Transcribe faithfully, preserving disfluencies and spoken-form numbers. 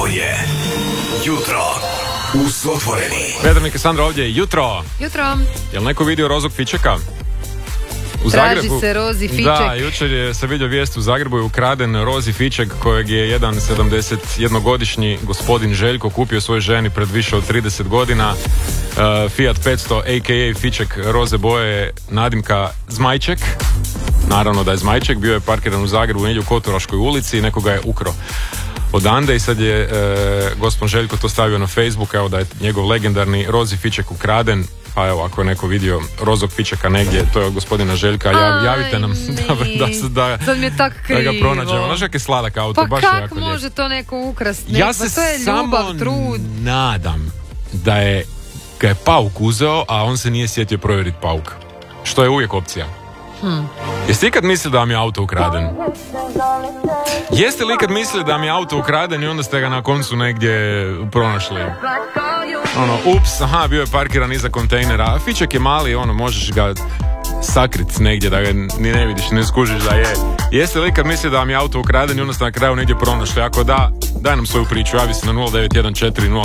Ovo je Jutro uz otvoreni. Vedranik i Sandra ovdje, jutro. Jutro. Jel neko vidio rozog fičeka? U Traži Zagrebu, se Rozi fiček. Da, jučer je se vidio vijest, u Zagrebu je ukraden Rozi fiček kojeg je jedan sedamdesetjednogodišnji gospodin Željko kupio svojoj ženi pred više od trideset godina. uh, Fiat petsto a k a fiček roze boje, nadimka Zmajček. Naravno da je Zmajček, bio je parkiran u Zagrebu u nedjelju u Kotoraškoj ulici i nekoga je ukro odande i sad je e, gospodin Željko to stavio na Facebook, evo da je njegov legendarni Rozi fiček ukraden. Pa evo, ako je neko vidio rozog fičeka negdje, to je od gospodina Željka, jav, javite nam da, da, da, Sad mi je tak krivo. da ga pronađemo. Znaš kak je sladak auto, Pa baš je kak jako može lijep. to neko ukrasti? Ja Pa se to je ljubav, samo trud. nadam da je ga je pauk uzeo, a on se nije sjetio provjeriti pauk. Što je uvijek opcija. Hmm. Jeste ikad mislili da vam je auto ukraden? Jeste li ikad mislili da mi je auto ukraden i onda ste ga na koncu negdje pronašli? Ono, ups, aha, bio je parkiran iza kontejnera. A fiček je mali, ono, možeš ga sakrit negdje da ga ni ne vidiš, ne skužiš da je. Jeste li ikad mislili da vam je auto ukraden i onda ste na kraju negdje pronašli? Ako da, daj nam svoju priču, javi se na nula devet jedan četiri nula